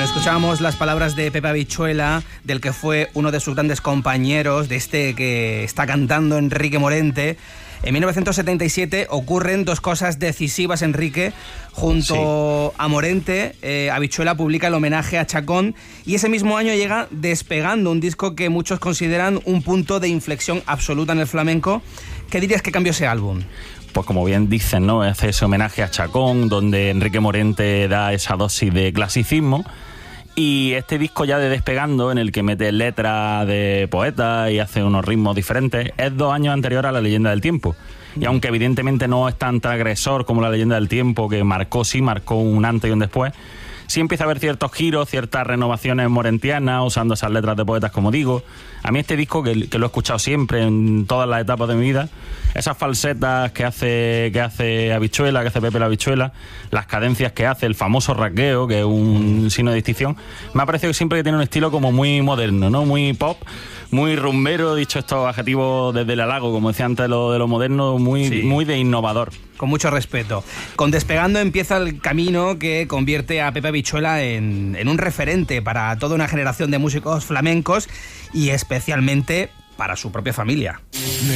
Escuchábamos las palabras de Pepe Habichuela, del que fue uno de sus grandes compañeros, de este que está cantando Enrique Morente. En 1977 ocurren dos cosas decisivas, Enrique. Junto a Morente, Habichuela publica el homenaje a Chacón, y ese mismo año llega Despegando, un disco que muchos consideran un punto de inflexión absoluta en el flamenco. ¿Qué dirías que cambió ese álbum? Pues como bien dicen, ¿no? Hace ese homenaje a Chacón, donde Enrique Morente da esa dosis de clasicismo. Y este disco ya de Despegando, en el que mete letras de poetas y hace unos ritmos diferentes, es 2 años anterior a La Leyenda del Tiempo. Y aunque evidentemente no es tan transgresor como La Leyenda del Tiempo, que marcó un antes y un después, sí empieza a haber ciertos giros, ciertas renovaciones morentianas, usando esas letras de poetas, como digo. A mí este disco, que lo he escuchado siempre en todas las etapas de mi vida, esas falsetas que hace Habichuela, que hace Pepe la Habichuela, las cadencias que hace, el famoso rasgueo, que es un signo de distinción, me ha parecido siempre que tiene un estilo como muy moderno, ¿no? Muy pop, muy rumbero, dicho estos adjetivos desde el halago, como decía antes, de lo moderno, muy de innovador. Con mucho respeto. Con Despegando empieza el camino que convierte a Pepe Habichuela en un referente para toda una generación de músicos flamencos y especialmente para su propia familia.